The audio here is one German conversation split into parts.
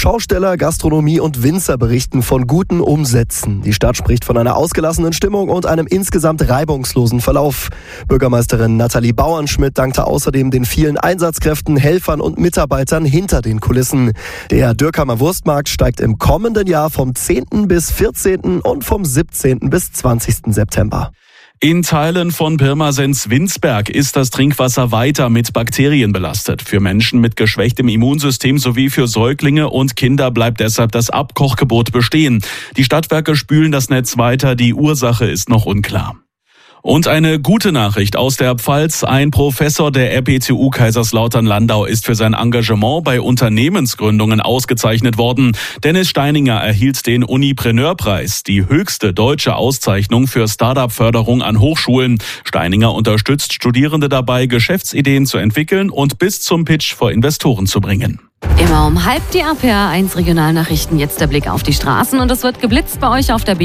Schausteller, Gastronomie und Winzer berichten von guten Umsätzen. Die Stadt spricht von einer ausgelassenen Stimmung und einem insgesamt reibungslosen Verlauf. Bürgermeisterin Nathalie Bauernschmidt dankte außerdem den vielen Einsatzkräften, Helfern und Mitarbeitern hinter den Kulissen. Der Dürkheimer Wurstmarkt steigt im kommenden Jahr vom 10. bis 14. und vom 17. bis 20. September. In Teilen von Pirmasens-Winsberg ist das Trinkwasser weiter mit Bakterien belastet. Für Menschen mit geschwächtem Immunsystem sowie für Säuglinge und Kinder bleibt deshalb das Abkochgebot bestehen. Die Stadtwerke spülen das Netz weiter, die Ursache ist noch unklar. Und eine gute Nachricht aus der Pfalz. Ein Professor der RPTU Kaiserslautern-Landau ist für sein Engagement bei Unternehmensgründungen ausgezeichnet worden. Dennis Steininger erhielt den Unipreneurpreis, die höchste deutsche Auszeichnung für Start-up-Förderung an Hochschulen. Steininger unterstützt Studierende dabei, Geschäftsideen zu entwickeln und bis zum Pitch vor Investoren zu bringen. Immer um halb die RPA1 Regionalnachrichten. Jetzt der Blick auf die Straßen und es wird geblitzt bei euch auf der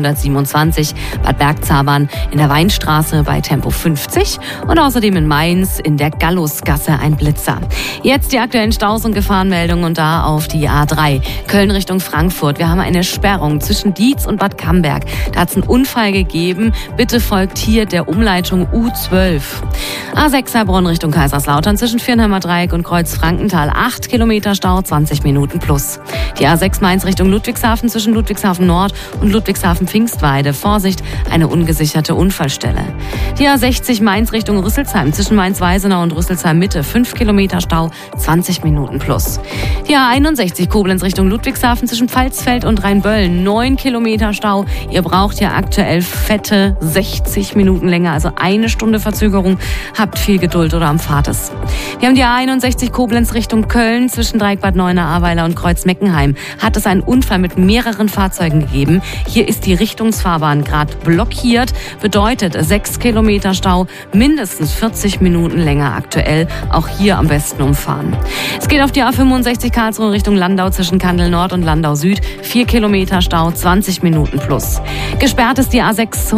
B427 Bad Bergzabern in der Weinstraße bei Tempo 50 und außerdem in Mainz in der Gallusgasse ein Blitzer. Jetzt die aktuellen Staus und Gefahrenmeldungen und da auf die A3 Köln Richtung Frankfurt. Wir haben eine Sperrung zwischen Dietz und Bad Camberg. Da hat es einen Unfall gegeben. Bitte folgt hier der Umleitung U12. A6 Heilbronn Richtung Kaiserslautern zwischen Viernheimer Dreieck und Kreuz Frankenthal 8 Kilometer Stau, 20 Minuten plus. Die A6 Mainz Richtung Ludwigshafen zwischen Ludwigshafen Nord und Ludwigshafen Pfingstweide. Vorsicht, eine ungesicherte Unfallstelle. Die A60 Mainz Richtung Rüsselsheim zwischen Mainz-Weisenau und Rüsselsheim Mitte. 5 Kilometer Stau, 20 Minuten plus. Die A61 Koblenz Richtung Ludwigshafen zwischen Pfalzfeld und Rheinböllen. 9 Kilometer Stau. Ihr braucht ja aktuell fette 60 Minuten länger, also eine Stunde Verzögerung. Habt viel Geduld oder umfahrt es. Wir haben die A61 Koblenz Richtung Köln zwischen Dreieck-Bad Neuenahr-Ahrweiler und Kreuz-Meckenheim hat es einen Unfall mit mehreren Fahrzeugen gegeben. Hier ist die Richtungsfahrbahn gerade blockiert. Bedeutet 6 Kilometer Stau, mindestens 40 Minuten länger aktuell. Auch hier am besten umfahren. Es geht auf die A65 Karlsruhe Richtung Landau zwischen Kandel Nord und Landau Süd. 4 Kilometer Stau, 20 Minuten plus. Gesperrt ist die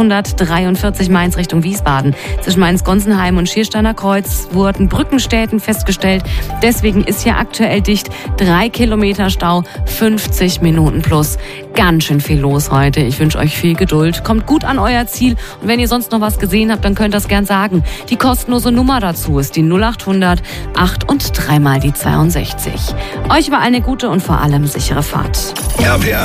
A643 Mainz Richtung Wiesbaden. Zwischen Mainz-Gonsenheim und Schiersteiner Kreuz wurden Brückenstätten festgestellt. Deswegen ist hier aktuell dicht. 3 Kilometer Stau, 50 Minuten plus. Ganz schön viel los heute. Ich wünsche euch viel Geduld. Kommt gut an euer Ziel. Und wenn ihr sonst noch was gesehen habt, dann könnt ihr das gern sagen. Die kostenlose Nummer dazu ist die 0800 8 und 3 mal die 62. Euch war eine gute und vor allem sichere Fahrt. RPA